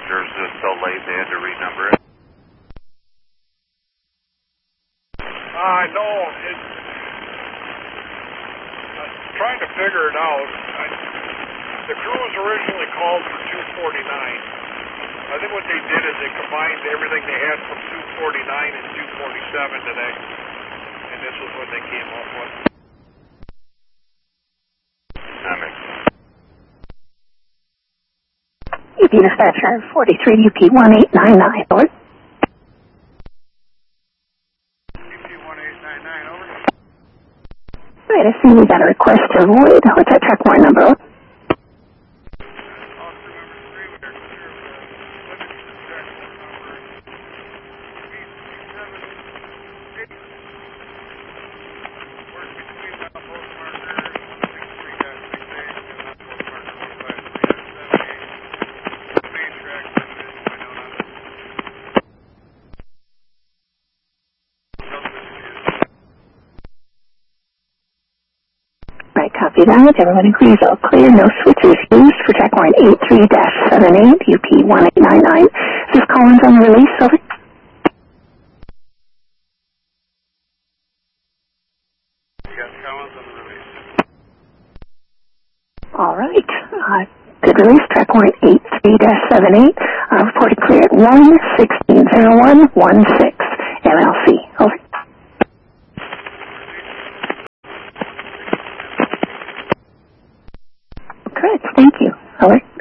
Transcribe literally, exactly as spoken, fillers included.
There's just so late they had to renumber it. I know. It, I'm trying to figure it out. I, the crews originally called for two forty-nine. I think what they did is they combined everything they had from two forty-nine and two forty-seven today. And this was what they came up with. That makes sense. U P dispatcher forty-three U P one eight nine nine, over. U P one eight nine nine, over. Right, I see we got a request to avoid. What's that track warrant number? Over. Copy that. Everyone agrees all clear. No switches used for track warrant eight three seven eight, U P one eight nine nine. This is Collins on the release. Over. Yes, Collins on the release. All right. Uh, good release. Track warrant eight three seven eight. Uh, reported clear at one sixteen oh one one six. M L C. Over. Correct. Thank you. Over.